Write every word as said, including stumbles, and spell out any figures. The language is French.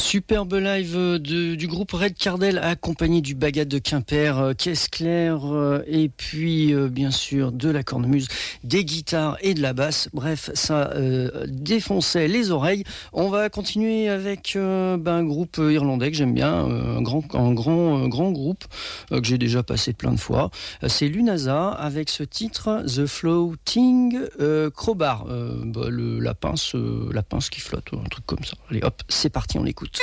Superbe live de, du groupe Red Cardel accompagné du Bagat de Quimper, caisse claire et puis euh, bien sûr de la cornemuse, des guitares et de la basse. Bref, ça euh, défonçait les oreilles. On va continuer avec euh, ben, un groupe irlandais que j'aime bien, euh, un grand, un grand, un grand groupe euh, que j'ai déjà passé plein de fois. C'est Lunasa avec ce titre The Floating euh, Crowbar, euh, bah, le, la pince, euh, la pince qui flotte, un truc comme ça. Allez hop, c'est parti, on l'écoute.